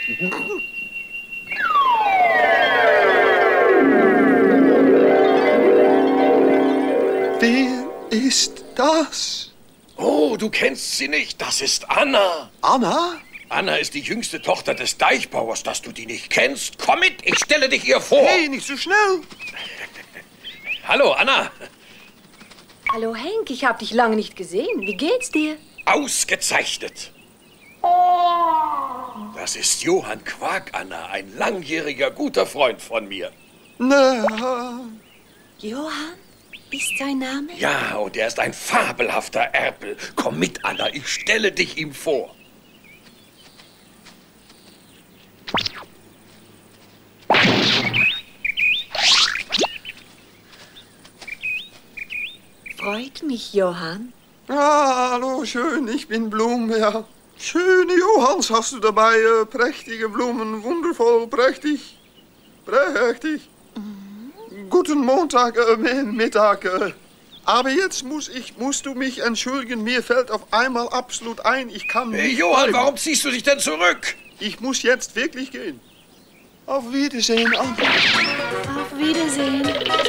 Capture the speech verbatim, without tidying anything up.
Wer ist das? Oh, du kennst sie nicht. Das ist Anna. Anna? Anna ist die jüngste Tochter des Deichbauers. Dass du die nicht kennst, komm mit, ich stelle dich ihr vor. Hey, nicht so schnell. Hallo, Anna. Hallo, Henk. Ich habe dich lange nicht gesehen. Wie geht's dir? Ausgezeichnet. Das ist Johann Quark, Anna, ein langjähriger, guter Freund von mir. Na, Johann? Ist sein Name? Ja, und er ist ein fabelhafter Erpel. Komm mit, Anna, ich stelle dich ihm vor. Freut mich, Johann. ah, hallo, schön, ich bin Blum, ja. Schöne Johanns hast du dabei, äh, prächtige Blumen, wundervoll, prächtig, prächtig. Mhm. Guten Montag, äh, Mittag, äh. Aber jetzt muss ich, musst du mich entschuldigen, mir fällt auf einmal absolut ein, ich kann nicht... Hey, Johann, bleiben. warum ziehst du dich denn zurück? Ich muss jetzt wirklich gehen. Auf Wiedersehen, Anna. Auf Wiedersehen.